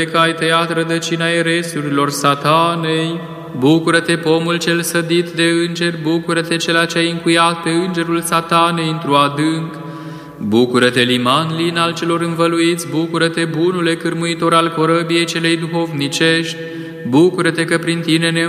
că ai tăiat rădăcina eresurilor satanei. Bucură-te, pomul cel sădit de îngeri, bucură-te, cel ce ai încuiat pe îngerul satanei într-o adânc. Bucură-te, liman lin al celor învăluiți, bucură-te, bunule cârmuitor al corăbiei celei duhovnicești, bucură-te că prin tine ne